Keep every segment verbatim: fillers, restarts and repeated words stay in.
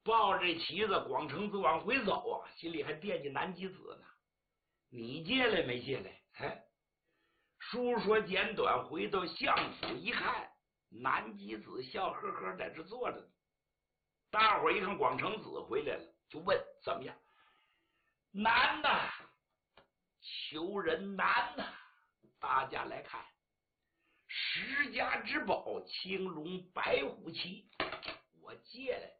抱着这旗子，广成子往回走啊，心里还惦记南极子呢。你借来没借来？哎，书说简短，回到相府一看，南极子笑呵呵在这坐着呢。大伙一看广成子回来了，就问怎么样？难呐，求人难呐！大家来看，十家之宝青龙白虎旗，我借来。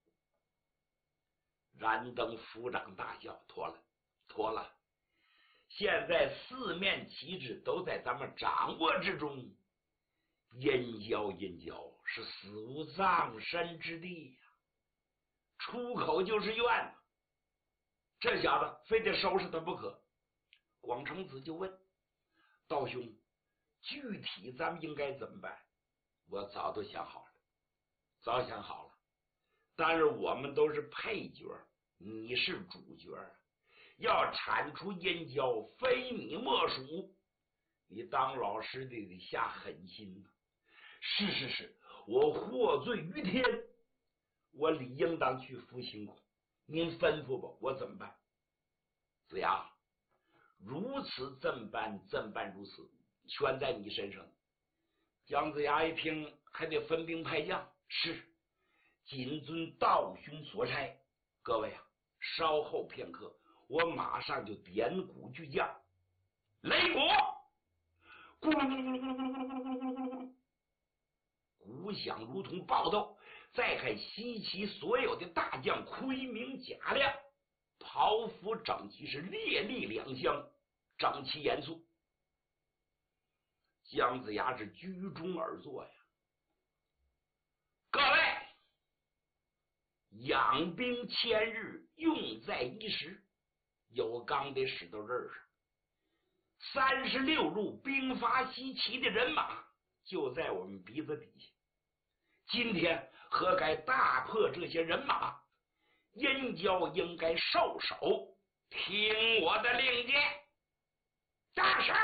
燃灯府长大笑，妥了，妥了！现在四面旗帜都在咱们掌握之中，燕郊燕郊是死无葬身之地呀、啊，出口就是院呐。这小子非得收拾他不可。广成子就问道兄，具体咱们应该怎么办？我早都想好了，早想好了。但是我们都是配角，你是主角，要铲除燕郊，非你莫属。你当老师的得下狠心呐、啊！是是是，我获罪于天，我理应当去服刑苦。您吩咐吧，我怎么办？子牙，如此这般这般如此，全在你身上。姜子牙一听，还得分兵派将，是谨遵道兄所差。各位啊，稍后片刻，我马上就点鼓巨将，擂鼓，咕噜咕噜咕噜咕噜咕噜咕噜咕噜咕噜咕噜，鼓响如同爆豆。再看西岐所有的大将，盔明甲亮，袍服整齐，是列立两厢，整齐严肃。姜子牙是居中而坐呀。各位，养兵千日，用在一时，有纲得使到这儿上。三十六路兵发西岐的人马就在我们鼻子底下。今天何该大破这些人马？燕郊应该受首，听我的令箭。战士，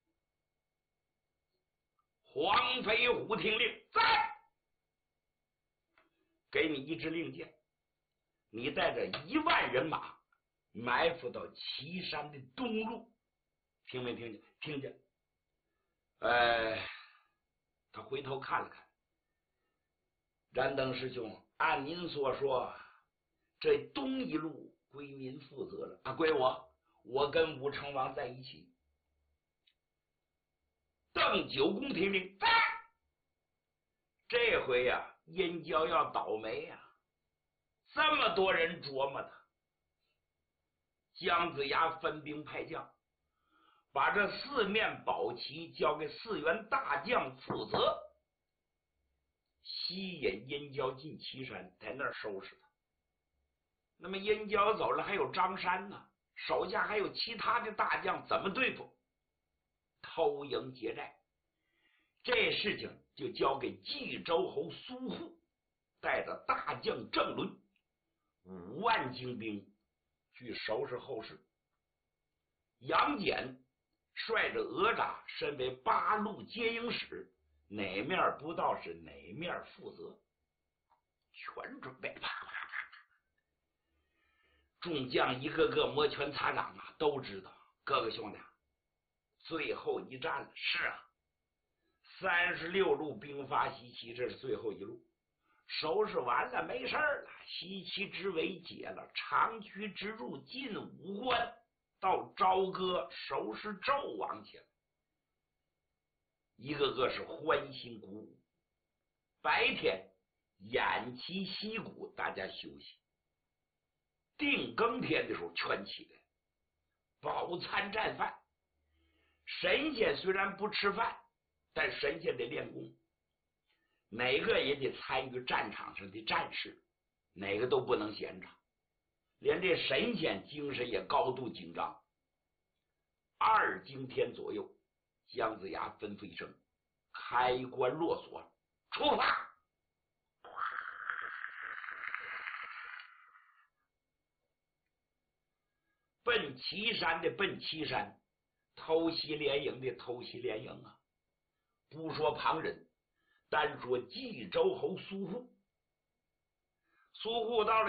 黄飞虎听令，在。给你一支令箭，你带着一万人马埋伏到岐山的东路，听没听见？听见。呃，他回头看了看，燃灯师兄，按您所说，这东一路归您负责了啊，归我，我跟武成王在一起。邓九公听令，在。这回呀、啊，燕郊要倒霉呀、啊！这么多人琢磨他。姜子牙分兵派将，把这四面宝旗交给四员大将负责，吸引燕郊进岐山，在那儿收拾他。那么燕郊走了，还有张山呢，手下还有其他的大将，怎么对付？偷营劫寨，这事情就交给冀州侯苏护，带着大将郑伦五万精兵去收拾后事。杨戬率着哪吒身为八路接应使，哪面不到是哪面负责，全准备。啪啪啪啪，众将一个个摩拳擦掌啊，都知道各个兄弟，最后一战了。是啊，三十六路兵发西岐，这是最后一路，收拾完了没事了，西岐之围解了，长驱直入进武关，到朝歌收拾纣王去了。一个个是欢欣鼓舞。白天偃旗息鼓，大家休息。定更天的时候全起来，饱餐战饭。神仙虽然不吃饭，但神仙得练功，哪个也得参与战场上的战事，哪个都不能闲着。连这神仙精神也高度紧张。二更天左右，姜子牙吩咐一声，开关落锁，出发。奔岐山的奔岐山，偷袭连营的偷袭连营啊！不说旁人，单说冀州侯苏护。苏护到了